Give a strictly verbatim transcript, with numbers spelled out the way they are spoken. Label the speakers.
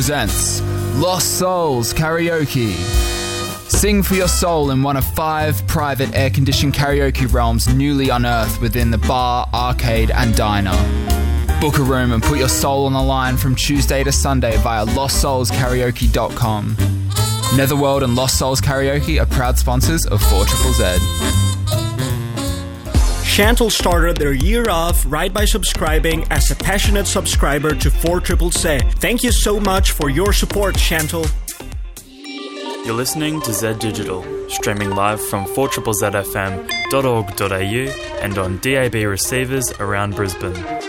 Speaker 1: presents Lost Souls Karaoke. Sing for your soul in one of five private air-conditioned karaoke realms newly unearthed within the bar, arcade and diner. Book a room and put your soul on the line from Tuesday to Sunday via lost souls karaoke dot com. Netherworld and Lost Souls Karaoke are proud sponsors of four triple Z.
Speaker 2: Chantal started their year off right by subscribing as a passionate subscriber to four triple Z. Thank you so much for your support, Chantal.
Speaker 3: You're listening to Z Digital, streaming live from four triple Z F M dot org dot a u and on D A B receivers around Brisbane.